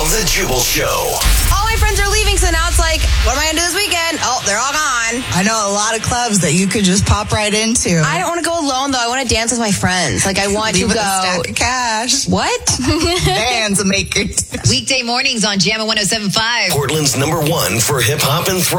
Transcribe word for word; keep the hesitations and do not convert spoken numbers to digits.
The Jubal Show. All my friends are leaving, so now it's like, what am I going to do this weekend? Oh, they're all gone. I know a lot of clubs that you could just pop right into. I don't want to go alone, though. I want to dance with my friends. Like, I want Leave to with go. a stack of cash. What? Bands make it. Weekday mornings on Jammin' one oh seven point five. Portland's number one for hip hop and throw.